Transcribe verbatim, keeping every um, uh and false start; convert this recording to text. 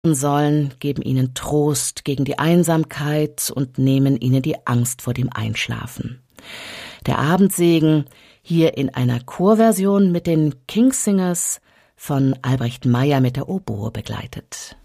sollen, geben ihnen Trost gegen die Einsamkeit und nehmen ihnen die Angst vor dem Einschlafen. Der Abendsegen hier in einer Chorversion mit den Kingsingers von Albrecht Meyer mit der Oboe begleitet.